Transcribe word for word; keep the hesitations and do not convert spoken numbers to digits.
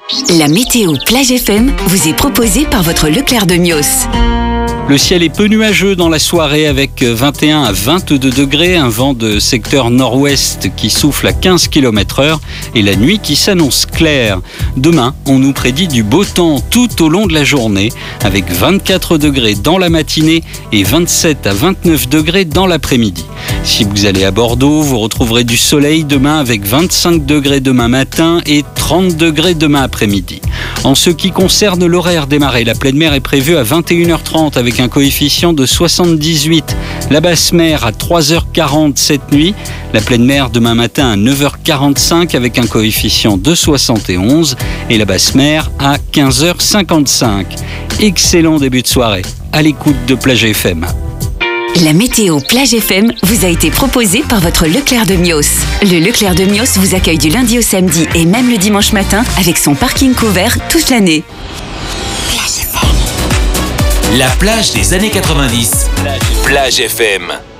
La météo Plage F M vous est proposée par votre Leclerc de Mios. Le ciel est peu nuageux dans la soirée avec vingt et un à vingt-deux degrés, un vent de secteur nord-ouest qui souffle à quinze kilomètres heure et la nuit qui s'annonce claire. Demain, on nous prédit du beau temps tout au long de la journée avec vingt-quatre degrés dans la matinée et vingt-sept à vingt-neuf degrés dans l'après-midi. Si vous allez à Bordeaux, vous retrouverez du soleil demain avec vingt-cinq degrés demain matin et trente degrés demain après-midi. En ce qui concerne l'horaire des marées, la pleine mer est prévue à vingt et une heures trente avec un coefficient de soixante-dix-huit. La basse mer à trois heures quarante cette nuit. La pleine mer demain matin à neuf heures quarante-cinq avec un coefficient de soixante et onze. Et la basse mer à quinze heures cinquante-cinq. Excellent début de soirée à l'écoute de Plage F M. La météo Plage F M vous a été proposée par votre Leclerc de Mios. Le Leclerc de Mios vous accueille du lundi au samedi et même le dimanche matin avec son parking couvert toute l'année. La plage des années quatre-vingt-dix. Plage F M.